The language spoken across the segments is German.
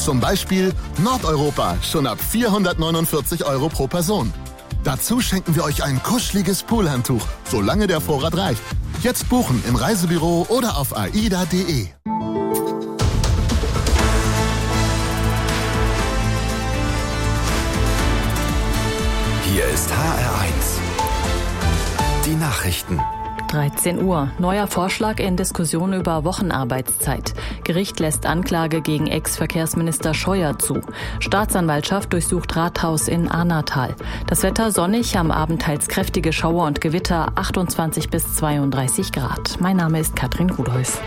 Zum Beispiel Nordeuropa schon ab 449 € pro Person. Dazu schenken wir euch ein kuscheliges Poolhandtuch, solange der Vorrat reicht. Jetzt buchen im Reisebüro oder auf aida.de. Hier ist HR1. Die Nachrichten. 13 Uhr. Neuer Vorschlag in Diskussion über Wochenarbeitszeit. Gericht lässt Anklage gegen Ex-Verkehrsminister Scheuer zu. Staatsanwaltschaft durchsucht Rathaus in Arnatal. Das Wetter sonnig, am Abend teils kräftige Schauer und Gewitter, 28 bis 32 Grad. Mein Name ist Katrin Rudolph.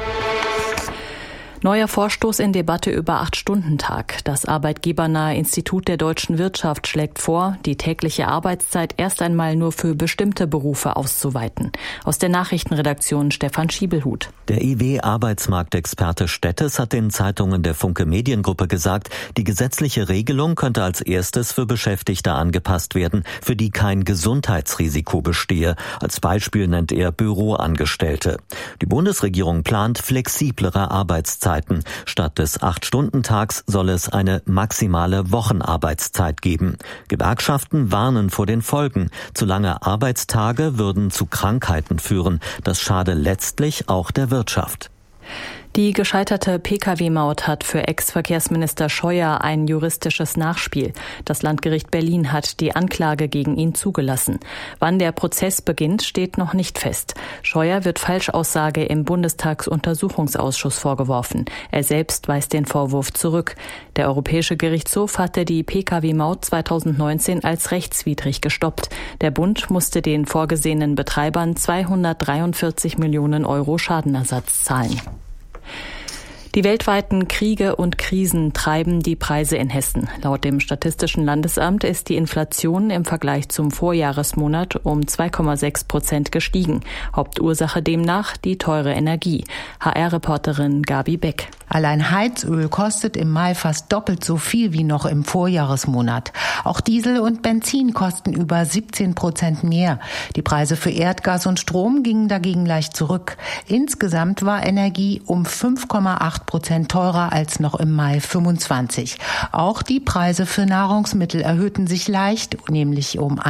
Neuer Vorstoß in Debatte über 8-Stunden-Tag. Das arbeitgebernahe Institut der deutschen Wirtschaft schlägt vor, die tägliche Arbeitszeit erst einmal nur für bestimmte Berufe auszuweiten. Aus der Nachrichtenredaktion Stefan Schiebelhut. Der IW-Arbeitsmarktexperte Stettes hat den Zeitungen der Funke Mediengruppe gesagt, die gesetzliche Regelung könnte als erstes für Beschäftigte angepasst werden, für die kein Gesundheitsrisiko bestehe. Als Beispiel nennt er Büroangestellte. Die Bundesregierung plant flexiblere Arbeitszeiten. Statt des 8-Stunden-Tags soll es eine maximale Wochenarbeitszeit geben. Gewerkschaften warnen vor den Folgen. Zu lange Arbeitstage würden zu Krankheiten führen. Das schade letztlich auch der Wirtschaft. Die gescheiterte Pkw-Maut hat für Ex-Verkehrsminister Scheuer ein juristisches Nachspiel. Das Landgericht Berlin hat die Anklage gegen ihn zugelassen. Wann der Prozess beginnt, steht noch nicht fest. Scheuer wird Falschaussage im Bundestagsuntersuchungsausschuss vorgeworfen. Er selbst weist den Vorwurf zurück. Der Europäische Gerichtshof hatte die Pkw-Maut 2019 als rechtswidrig gestoppt. Der Bund musste den vorgesehenen Betreibern 243 Millionen € Schadenersatz zahlen. Die weltweiten Kriege und Krisen treiben die Preise in Hessen. Laut dem Statistischen Landesamt ist die Inflation im Vergleich zum Vorjahresmonat um 2,6% gestiegen. Hauptursache demnach die teure Energie. HR-Reporterin Gabi Beck. Allein Heizöl kostet im Mai fast doppelt so viel wie noch im Vorjahresmonat. Auch Diesel und Benzin kosten über 17% mehr. Die Preise für Erdgas und Strom gingen dagegen leicht zurück. Insgesamt war Energie um 5,8% teurer als noch im Mai 25. Auch die Preise für Nahrungsmittel erhöhten sich leicht, nämlich um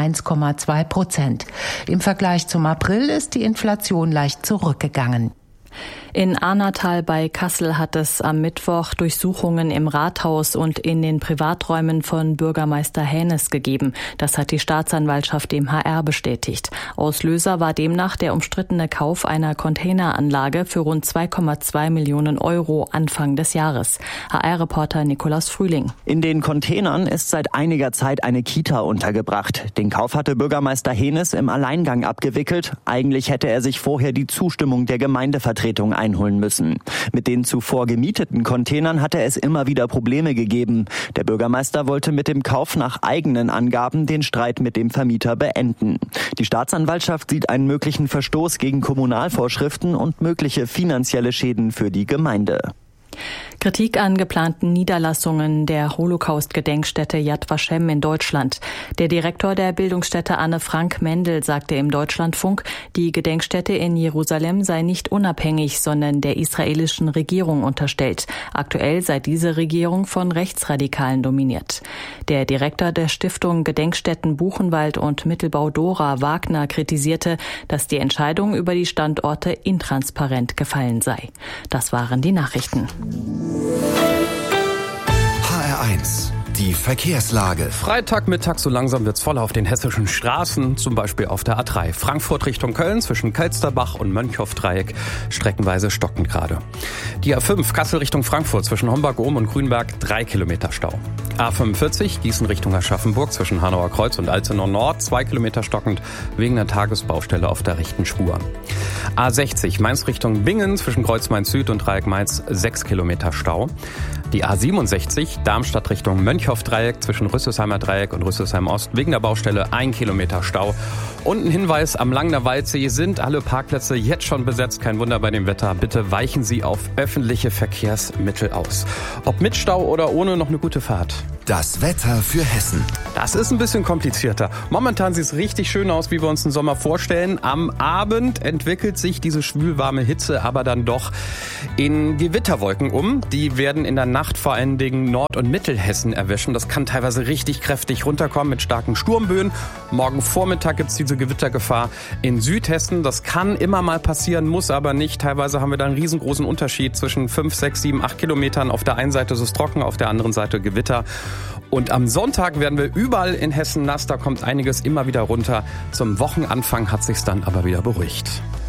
1,2%. Im Vergleich zum April ist die Inflation leicht zurückgegangen. In Arnatal bei Kassel hat es am Mittwoch Durchsuchungen im Rathaus und in den Privaträumen von Bürgermeister Hänes gegeben. Das hat die Staatsanwaltschaft dem HR bestätigt. Auslöser war demnach der umstrittene Kauf einer Containeranlage für rund 2,2 Millionen € Anfang des Jahres. HR-Reporter Nikolaus Frühling. In den Containern ist seit einiger Zeit eine Kita untergebracht. Den Kauf hatte Bürgermeister Hänes im Alleingang abgewickelt. Eigentlich hätte er sich vorher die Zustimmung der Gemeindevertretung einholen müssen. Mit den zuvor gemieteten Containern hatte es immer wieder Probleme gegeben. Der Bürgermeister wollte mit dem Kauf nach eigenen Angaben den Streit mit dem Vermieter beenden. Die Staatsanwaltschaft sieht einen möglichen Verstoß gegen Kommunalvorschriften und mögliche finanzielle Schäden für die Gemeinde. Kritik an geplanten Niederlassungen der Holocaust-Gedenkstätte Yad Vashem in Deutschland. Der Direktor der Bildungsstätte Anne Frank Mendel sagte im Deutschlandfunk, die Gedenkstätte in Jerusalem sei nicht unabhängig, sondern der israelischen Regierung unterstellt. Aktuell sei diese Regierung von Rechtsradikalen dominiert. Der Direktor der Stiftung Gedenkstätten Buchenwald und Mittelbau Dora Wagner kritisierte, dass die Entscheidung über die Standorte intransparent gefallen sei. Das waren die Nachrichten. HR1, die Verkehrslage. Freitagmittag, so langsam wird's voll auf den hessischen Straßen, zum Beispiel auf der A3. Frankfurt Richtung Köln zwischen Kelsterbach und Mönchhoff-Dreieck, streckenweise stockend gerade. Die A5 Kassel Richtung Frankfurt zwischen Homburg-Ohm und Grünberg, 3 Kilometer Stau. A45 Gießen Richtung Aschaffenburg zwischen Hanauer Kreuz und Alzenau Nord, 2 Kilometer stockend wegen der Tagesbaustelle auf der rechten Spur. A60 Mainz Richtung Bingen zwischen Kreuz Mainz Süd und Dreieck Mainz, 6 Kilometer Stau. Die A67 Darmstadt Richtung Mönchhoff-Dreieck zwischen Rüsselsheimer Dreieck und Rüsselsheim Ost wegen der Baustelle 1 Kilometer Stau. Und ein Hinweis, am Langner Waldsee sind alle Parkplätze jetzt schon besetzt. Kein Wunder bei dem Wetter. Bitte weichen Sie auf öffentliche Verkehrsmittel aus. Ob mit Stau oder ohne, noch eine gute Fahrt. Das Wetter für Hessen. Das ist ein bisschen komplizierter. Momentan sieht es richtig schön aus, wie wir uns den Sommer vorstellen. Am Abend entwickelt sich diese schwülwarme Hitze aber dann doch in Gewitterwolken um. Die werden in der Nacht vor allen Dingen Nord- und Mittelhessen erwischen. Das kann teilweise richtig kräftig runterkommen mit starken Sturmböen. Morgen Vormittag gibt es diese Gewittergefahr in Südhessen. Das kann immer mal passieren, muss aber nicht. Teilweise haben wir da einen riesengroßen Unterschied zwischen 5, 6, 7, 8 Kilometern. Auf der einen Seite ist es trocken, auf der anderen Seite Gewitter. Und am Sonntag werden wir überall in Hessen nass. Da kommt einiges immer wieder runter. Zum Wochenanfang hat sich's dann aber wieder beruhigt.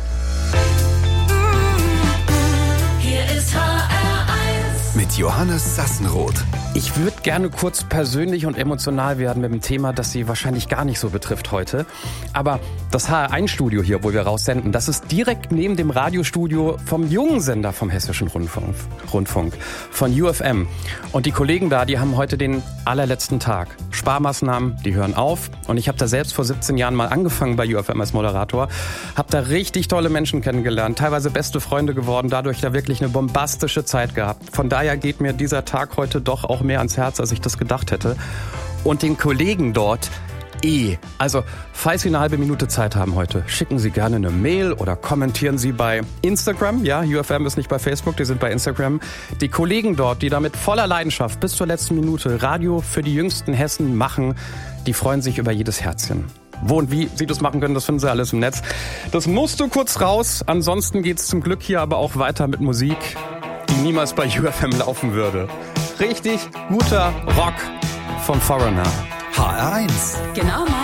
Hier ist HR1 mit Johannes Sassenroth. Ich würde gerne kurz persönlich und emotional werden mit dem Thema, das Sie wahrscheinlich gar nicht so betrifft heute. Aber das HR1-Studio hier, wo wir raussenden, das ist direkt neben dem Radiostudio vom jungen Sender vom Hessischen Rundfunk, von UFM. Und die Kollegen da, die haben heute den allerletzten Tag. Sparmaßnahmen, die hören auf. Und ich habe da selbst vor 17 Jahren mal angefangen bei UFM als Moderator. Habe da richtig tolle Menschen kennengelernt, teilweise beste Freunde geworden, dadurch da wirklich eine bombastische Zeit gehabt. Von daher geht mir dieser Tag heute doch auch mehr ans Herz, als ich das gedacht hätte. Und den Kollegen dort Also, falls Sie eine halbe Minute Zeit haben heute, schicken Sie gerne eine Mail oder kommentieren Sie bei Instagram. Ja, UFM ist nicht bei Facebook, die sind bei Instagram. Die Kollegen dort, die da mit voller Leidenschaft bis zur letzten Minute Radio für die jüngsten Hessen machen, die freuen sich über jedes Herzchen. Wo und wie Sie das machen können, das finden Sie alles im Netz. Das musst du kurz raus. Ansonsten geht's zum Glück hier aber auch weiter mit Musik, die niemals bei UFM laufen würde. Richtig guter Rock von Foreigner. HR1. Genau.